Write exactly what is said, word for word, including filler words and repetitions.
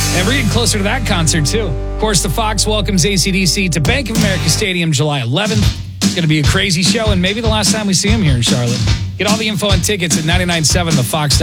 And we're getting closer to that concert, too. Of course, the Fox welcomes A C D C to Bank of America Stadium July eleventh. It's going to be a crazy show, and maybe the last time we see him here in Charlotte. Get all the info and tickets at nine nine seven the fox